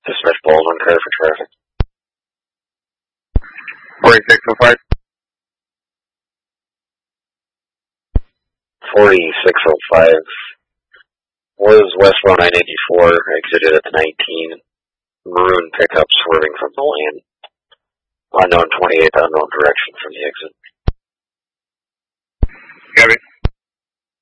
Dismiss Baldwin, clear for traffic. 4605. 4605 was westbound 984, exited at the 19. Maroon pickup swerving from the lane. Unknown 28th, unknown direction from the exit. Copy.